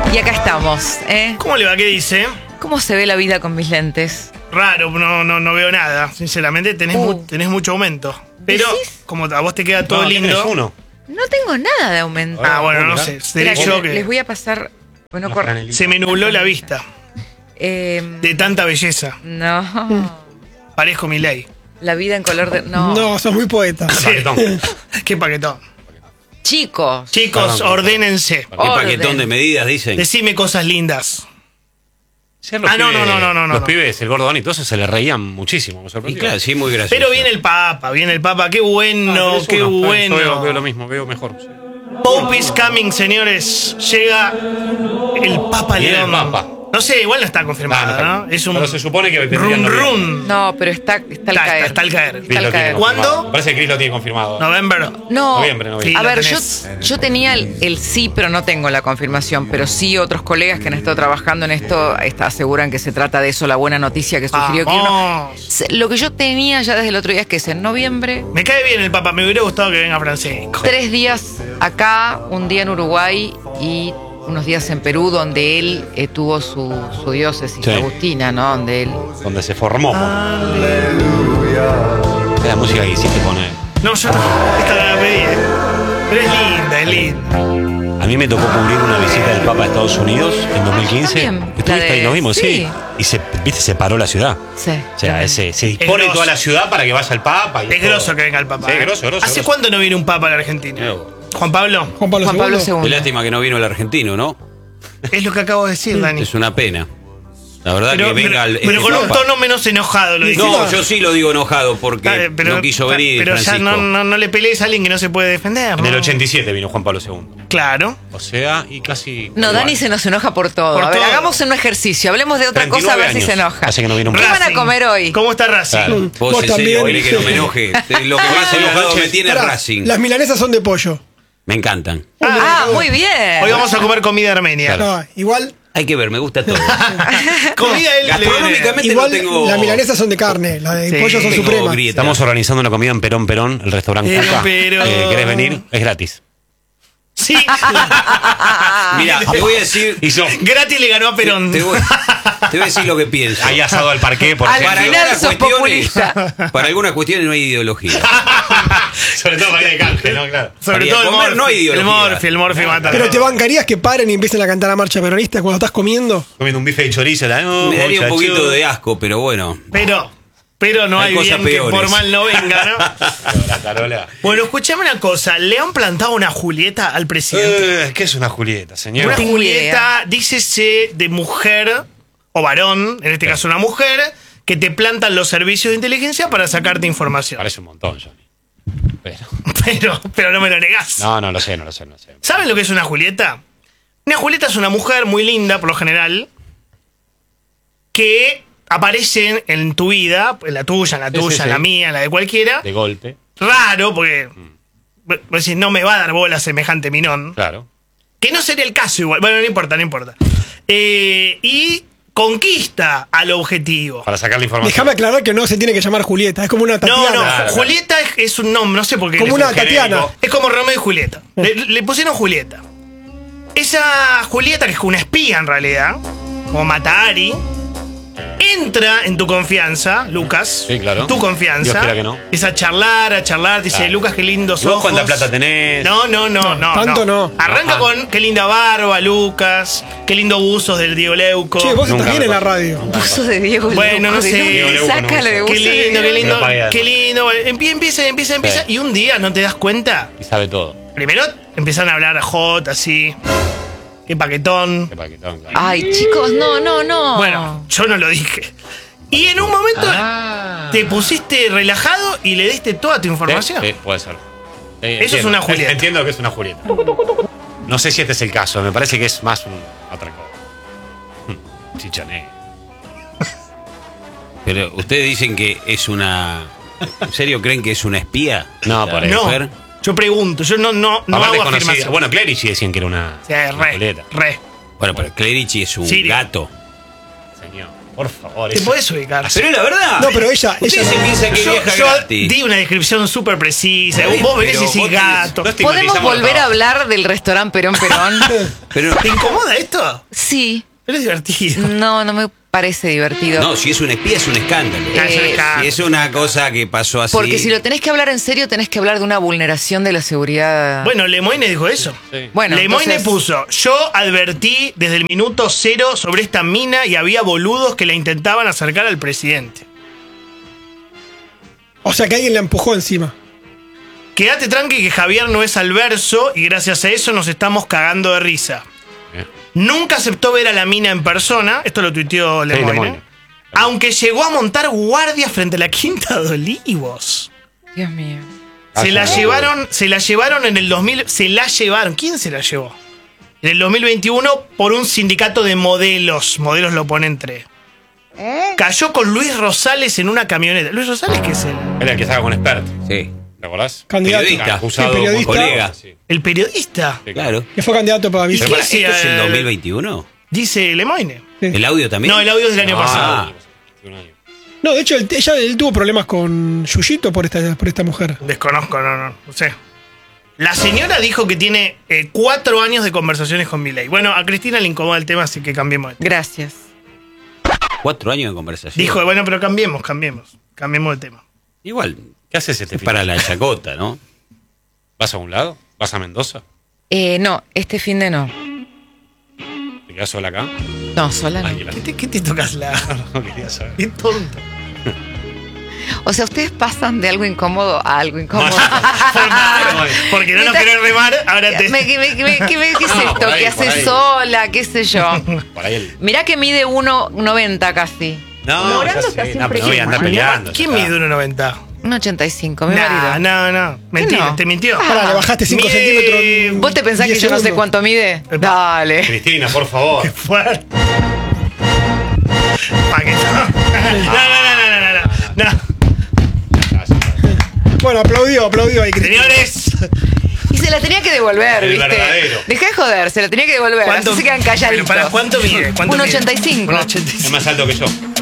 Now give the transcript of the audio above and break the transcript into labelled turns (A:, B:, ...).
A: Y acá estamos, ¿eh?
B: ¿Cómo le va? ¿Qué dice?
A: ¿Cómo se ve la vida con mis lentes?
B: Raro, no veo nada. Sinceramente, tenés mucho aumento. Pero,
A: ¿Decís?
B: como a vos te queda todo
C: No,
B: lindo.
C: tenés uno.
A: No tengo nada de aumento.
B: Bueno, no
C: Mirá.
B: sé.
A: Espera,
B: Seré yo
A: les
B: que
A: voy a pasar. Bueno,
C: Una franelita.
B: se me nubló la vista
A: de
B: de tanta belleza.
A: no.
B: Parezco Milei.
A: La vida en color de. No.
D: No, sos muy poeta.
B: Sí.
C: Paquetón.
B: Qué paquetón.
A: Chicos.
B: Chicos,
C: Perdón.
B: ordénense.
E: Qué
A: Orden.
E: paquetón de medidas, dicen.
B: Decime cosas lindas.
C: Ayer los
B: Ah, no,
C: pibes-
B: no.
C: Los pibes, el gordo Dani, todos se le reían muchísimo. Me
E: Y
C: sorprendió.
E: claro, sí, muy gracioso.
B: Pero viene el Papa. Qué bueno,
C: pero es
B: qué
C: uno.
B: bueno.
C: Yo veo lo mismo, veo mejor. Sí.
B: Pope is coming, señores. Llega el Papa
C: Viene
B: León.
C: el Papa.
B: No sé, igual no está confirmado, ¿no? Es un
C: Pero se supone que vendría
B: run
C: en noviembre.
B: run.
A: No, pero está al caer.
B: Está al caer.
C: Chris lo tiene
A: caer.
C: confirmado.
B: ¿Cuándo?
C: Me parece que Chris lo tiene confirmado.
B: November.
A: No.
C: Noviembre.
B: Sí,
A: A
B: la
A: ver,
B: tenés.
A: yo tenía el sí, pero no tengo la confirmación. Pero sí, otros colegas que han estado trabajando en esto aseguran que se trata de eso, la buena noticia que sugirió que uno.
B: Vamos.
A: Lo que yo tenía ya desde el otro día es que es en noviembre,
B: Me cae bien el Papa. Me hubiera gustado que venga Francisco.
A: 3 días acá, un día en Uruguay y unos días en Perú, donde él tuvo su diócesis
C: Sí.
A: agustina, ¿no? Donde él.
C: Donde se formó. Es la música que hiciste poner.
B: No, yo no. Esta la pedí. Pero es linda, es linda.
C: A mí me tocó cubrir una visita del Papa a Estados Unidos en 2015.
A: también. La
C: Estuviste
A: de-
C: ahí, nos vimos,
A: sí.
C: sí. Y se paró la ciudad.
A: Sí.
C: O sea, se dispone
B: grosso.
C: toda la ciudad para que vaya el Papa. Y
B: Es
C: todo.
B: groso que venga el Papa.
C: Sí,
B: ¿eh?
C: grosso.
B: ¿Hace
C: grosso.
B: cuánto no viene un Papa a la Argentina? Juan Pablo.
D: Juan Pablo
A: Juan Pablo
D: II.
A: II.
E: Qué lástima que no vino el argentino, ¿no?
B: Es lo que acabo de decir, Dani.
E: Es una pena. La verdad
B: Pero,
E: que venga
B: pero,
E: el.
B: pero con un
E: Papa.
B: tono menos enojado lo dice.
E: No, yo sí lo digo enojado porque no quiso venir.
B: Pero ya
E: Francisco.
B: no le pelees a alguien que no se puede defender.
C: En el
B: ¿no?
C: 87 vino Juan Pablo II.
B: Claro.
C: O sea, y casi.
A: No, Dani se nos enoja por todo.
B: Por
A: a ver,
B: todo.
A: hagamos un ejercicio. Hablemos de otra
C: 39
A: cosa a ver si
C: años.
A: se enoja.
C: Hace que no viene un
A: ¿Qué van a comer hoy?
B: ¿Cómo está Racing?
C: Claro.
E: Vos
D: Vos
E: en serio
D: también.
E: querés que no me enoje. Lo que más enojado me tiene es
D: Pará,
E: Racing.
D: Las milanesas son de pollo.
E: Me encantan.
A: Ah, muy bien.
B: Hoy vamos a comer comida armenia.
C: Claro.
D: No, igual
E: Hay que ver, me gusta todo.
B: Comida él
E: Gastronómicamente
D: igual
E: no tengo.
D: las milanesas son de carne, las de
B: Sí,
D: pollo son
E: tengo
D: supremas.
E: grieta.
C: Estamos organizando una comida en Perón, el restaurante Cuca.
B: Pero-
C: ¿Querés venir? Es gratis.
B: Sí.
E: Mira, te voy a decir.
C: Hizo
B: Gratis le ganó a Perón.
E: Te voy a decir lo que pienso.
C: ahí asado al parqué, por
A: Al
C: ejemplo.
A: final
E: algunas
A: sos
E: cuestiones-
A: populista.
E: Para algunas cuestiones no hay ideología.
C: Sobre todo para ir de canje, ¿no? Claro.
B: Sobre
E: Para
B: todo el
E: comer
B: Morphy.
E: no hay ideología.
B: El Morphy mata.
D: Pero te bancarías que paren y empiecen a cantar la marcha peronista cuando estás comiendo.
C: Comiendo un bife de chorizo.
E: Me daría un poquito de asco, pero bueno.
B: Pero no
E: Hay
B: hay
E: cosas
B: bien que
E: peores.
B: por mal no venga, ¿no?
C: La tarola.
B: Bueno, escuchame una cosa. ¿Le han plantado una Julieta al presidente?
C: ¿Qué es una Julieta, señor?
B: Una
A: tengo
B: Julieta,
A: idea.
B: dícese de mujer o varón, en este caso una mujer, que te plantan los servicios de inteligencia para sacarte información.
C: Parece un montón, Johnny.
B: Pero no me lo negás.
C: No, lo sé.
B: ¿Saben lo que es una Julieta? Una Julieta es una mujer muy linda, por lo general, que aparece en tu vida, en la tuya,
C: Sí.
B: en la mía, en la de cualquiera.
C: De golpe,
B: Raro, porque vos decís, no me va a dar bola semejante minón.
C: claro.
B: Que no sería el caso igual. Bueno, no importa. Y conquista al objetivo.
C: Para sacar la información.
D: Déjame aclarar que no se tiene que llamar Julieta, es como una Tatiana.
B: No,
C: Claro.
B: Julieta es un nombre, no sé por qué.
D: Como
B: le-
D: una Tatiana.
B: Es como Romeo y Julieta. Le pusieron Julieta. Esa Julieta, que es una espía en realidad, como Matahari, entra en tu confianza, Lucas.
C: Sí, claro.
B: Tu confianza.
C: Dios quiera que no.
B: Empieza a charlar, dice,
C: Claro.
B: Lucas, qué lindos
C: ¿Vos
B: ojos.
C: cuánta plata tenés?
B: No.
D: tanto no.
B: Arranca
C: Ajá.
B: con qué linda barba, Lucas, qué lindo buzos del Diego Leuco.
D: Che, vos
C: Nunca
D: estás bien
C: me
D: en la
C: pasó.
D: radio.
A: Buzo de Diego
B: Bueno,
A: Leuco,
B: no
A: ¿de
B: sé.
A: dónde
C: Diego Leuco
A: saca
C: no
A: lo de
C: sé.
A: buzo
B: Qué
A: de
B: lindo, qué
A: Diego?
B: lindo,
C: Me lo pagué,
B: qué lindo. Empieza.
C: Sí.
B: Y un día no te das cuenta.
C: Y sabe todo.
B: Primero empiezan a hablar a J, así. Qué paquetón.
C: Qué paquetón, claro.
A: Ay, chicos, no.
B: Bueno, yo no lo dije. Y en un momento te pusiste relajado y le diste toda tu información.
C: Sí, puede ser.
B: Eso es una Julieta.
C: Entiendo que es una Julieta. No sé si este es el caso. Me parece que es más otra cosa. Chichoné.
E: Pero ustedes dicen que es una. ¿En serio creen que es una espía?
C: No,
E: La
C: por ahí.
B: No,
E: mujer.
B: yo pregunto, yo no
C: Aparte
B: hago
C: conocida.
B: afirmación.
C: Bueno, Clerici decían que era una,
B: Sí,
C: una
B: re,
C: Julieta.
B: re.
E: Bueno, pero Clerici es un
B: Sirio.
E: gato.
C: Señor. Por favor.
B: Te
C: eso-
B: podés ubicar.
E: Pero es la verdad.
D: No, pero ella
E: Usted se
D: no.
E: piensa que viaja
B: Yo
E: gratis.
B: di una descripción súper precisa.
E: Está bien,
B: Vos venís y
E: pero
B: decís
E: vos tenés-
B: gato.
C: no
A: ¿Podemos
C: estigmatizamos
A: volver
C: los
A: a hablar del restaurante Perón Perón?
E: Pero
B: ¿Te incomoda esto?
A: Sí.
B: Pero es divertido.
A: No me parece divertido.
E: no, si es un espía es un escándalo.
B: Es un escándalo.
E: Si es una cosa que pasó así.
A: Porque si lo tenés que hablar en serio, tenés que hablar de una vulneración de la seguridad.
B: Bueno, Lemoyne dijo eso.
C: Sí.
A: Bueno,
B: Lemoyne
A: entonces-
B: puso: yo advertí desde el minuto 0 sobre esta mina y había boludos que la intentaban acercar al presidente.
D: O sea que alguien la empujó encima.
B: Quédate tranqui que Javier no es al verso y gracias a eso nos estamos cagando de risa.
C: Bien.
B: Nunca aceptó ver a la mina en persona, esto lo tuiteó
C: Sí,
B: Lemoyne,
C: Lemoyne.
B: aunque llegó a montar guardias frente a la Quinta de Olivos.
A: Dios mío.
B: Se la
C: ya.
B: llevaron en el 2000, se la llevaron, ¿quién se la llevó? En el 2021 por un sindicato de modelos lo pone entre. Cayó con Luis Rosales en una camioneta. Luis Rosales, ¿qué es él?
C: Era el que estaba con expert.
E: Sí.
C: ¿Te acordás?
D: Candidato.
E: Periodista.
C: Acusado
D: Sí, periodista.
C: por-
E: Colega.
C: Sí.
B: El periodista.
C: Sí,
E: Claro.
D: Que fue candidato para
B: ¿Y
D: vice.
B: qué
E: Pero,
B: hacía
E: ¿esto es el
B: el-
E: 2021?
B: Dice Lemoyne.
D: Sí.
E: ¿El audio también?
B: No, el audio es del año
E: Ah.
B: pasado.
C: Un año.
D: No, de hecho, él tuvo problemas con Yuyito por esta mujer.
B: Desconozco, no sé. La señora dijo que tiene 4 años de conversaciones con Milei. Bueno, a Cristina le incomoda el tema, así que cambiemos de tema.
A: Gracias.
E: 4 años de conversación.
B: Dijo, bueno, pero cambiemos de tema.
E: Igual,
C: ¿Qué haces este
E: es
C: fin?
E: para la chacota, ¿no?
C: ¿Vas a un lado? ¿Vas a Mendoza?
A: No, este fin de no.
C: ¿Te quedas sola acá?
A: No, sola no.
C: Ay, la-
B: ¿Qué te tocas la...?
C: No quería saber.
B: Qué tonto.
A: O sea, ustedes pasan de algo incómodo a algo incómodo.
B: Porque no nos querés remar, ahora te...
A: ¿Qué es esto?
C: por ahí,
A: ¿Qué
C: por
A: hace
C: ahí.
A: sola? ¿Qué sé yo?
C: Por ahí el...
A: Mirá que mide 1,90 casi.
E: No,
A: Morando
E: ya
A: está
E: sé.
A: siempre
E: No voy a andar
A: igual.
E: peleando.
B: ¿Quién
E: ya
B: mide
E: está.
B: 1,90?
A: 1,85, mi marido.
B: No. Mentira,
A: no?
B: te mintió.
D: Pará, le bajaste 5
B: Mide-
D: centímetros. en
A: ¿Vos te pensás que
D: 10
A: yo no sé
D: segundos.
A: cuánto mide?
B: Epa.
A: Dale.
C: Cristina, por favor.
B: Fuerte. Pa' que no. No.
D: Bueno, aplaudió ahí, Cristina.
B: Señores,
A: Y se la tenía que devolver,
C: El
A: ¿viste?
C: verdadero.
A: Dejá de joder, se la tenía que devolver. Así se quedan calladitos.
B: ¿Pero para cuánto mide? ¿Cuánto mide?
A: 1,85.
B: 1,85.
C: Es más alto que yo.